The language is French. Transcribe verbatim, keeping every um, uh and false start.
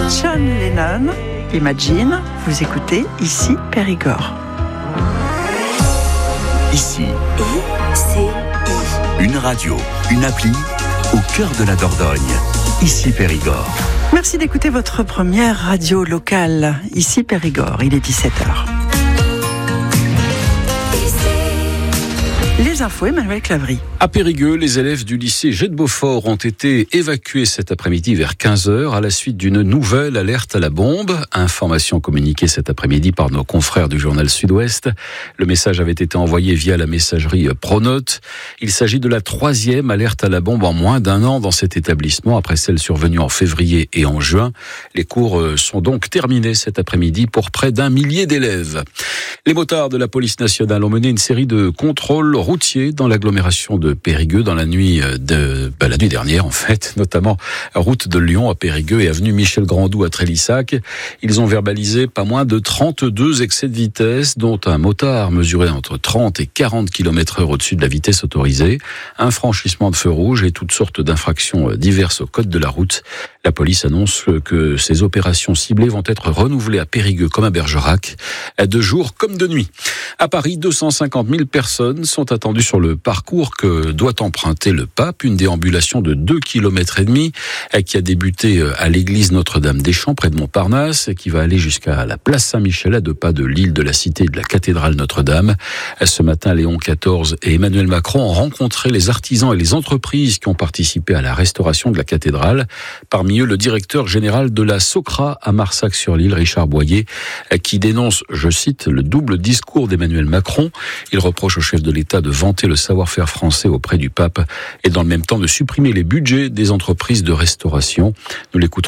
John Lennon, Imagine, vous écoutez ici Périgord. Ici, I C I. Une radio, une appli, au cœur de la Dordogne. Ici Périgord. Merci d'écouter votre première radio locale, ici Périgord, il est dix-sept heures. Les infos, Emmanuel Clavry. À Périgueux, les élèves du lycée Jet de Beaufort ont été évacués cet après-midi vers quinze heures à la suite d'une nouvelle alerte à la bombe. Information communiquée cet après-midi par nos confrères du journal Sud-Ouest. Le message avait été envoyé via la messagerie Pronote. Il s'agit de la troisième alerte à la bombe en moins d'un an dans cet établissement, après celle survenue en février et en juin. Les cours sont donc terminés cet après-midi pour près d'un millier d'élèves. Les motards de la police nationale ont mené une série de contrôles routiers dans l'agglomération de Périgueux dans la nuit de bah, la nuit dernière en fait, notamment route de Lyon à Périgueux et avenue Michel Grandou à Trélissac. Ils ont verbalisé pas moins de trente-deux excès de vitesse, dont un motard mesuré entre trente et quarante kilomètres heure au-dessus de la vitesse autorisée, un franchissement de feu rouge et toutes sortes d'infractions diverses au code de la route. La police annonce que ces opérations ciblées vont être renouvelées à Périgueux comme à Bergerac, de jour comme de nuit. À Paris, deux cent cinquante mille personnes sont attendues sur le parcours que doit emprunter le pape, une déambulation de deux kilomètres et demi qui a débuté à l'église Notre-Dame-des-Champs près de Montparnasse et qui va aller jusqu'à la place Saint-Michel à deux pas de l'île de la Cité et de la cathédrale Notre-Dame. Ce matin, Léon quatorze et Emmanuel Macron ont rencontré les artisans et les entreprises qui ont participé à la restauration de la cathédrale. Parmi eux, le directeur général de la Socra à Marsac-sur-l'Île, Richard Boyer, qui dénonce, je cite, le double discours d'Emmanuel Macron. Il reproche au chef de l'État de vanter le savoir-faire français auprès du pape et dans le même temps de supprimer les budgets des entreprises de restauration. Nous l'écoutons